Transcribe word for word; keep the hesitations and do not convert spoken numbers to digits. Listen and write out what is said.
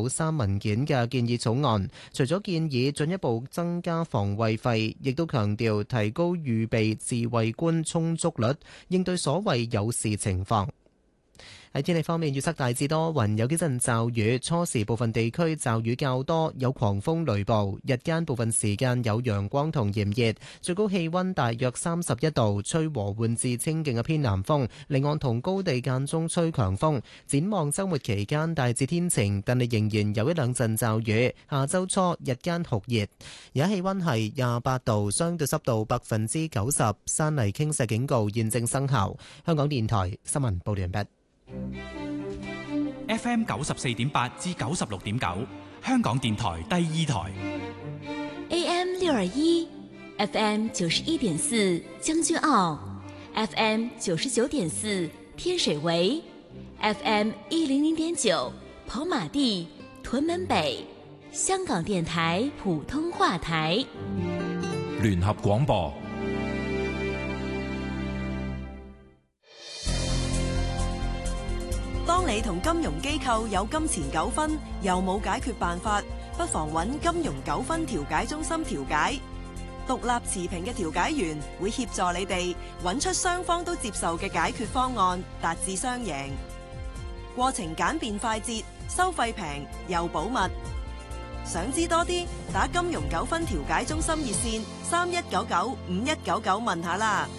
三文件嘅建議草案，除咗建議進一步增加防衛費，亦都強調提高預備自衛官充足率，應對所謂有事情況。喺天氣方面，預測大致多雲，有幾陣驟雨，初時部分地區驟雨較多，有狂風雷暴。日間部分時間有陽光同炎熱，最高氣溫大約三十一度，吹和緩至清勁嘅偏南風，離岸同高地間中吹強風。展望週末期間大致天晴，但係仍然有一兩陣驟雨。下週初日間酷熱，而家氣溫係廿八度，相對濕度百分之九十，山泥傾瀉警告現正生效。香港電台新聞報道完畢。 F M 九十四點八至九十六點九，香港電台第二台。 A M 六二一 ，F M 九十一點四將軍澳 ，F M 九十九點四天水圍 ，F M 一零零點九跑馬地屯門北，香港電台普通話台。 聯合廣播。 當你同金融機構有金錢糾紛，又冇解決辦法，不妨揾金融糾紛調解中心調解。獨立持平嘅調解員會協助你哋揾出雙方都接受嘅解決方案，達至雙贏。過程簡便快捷，收費平又保密。想知多啲，打金融糾紛調解中心熱線三一九九五一九九問下啦。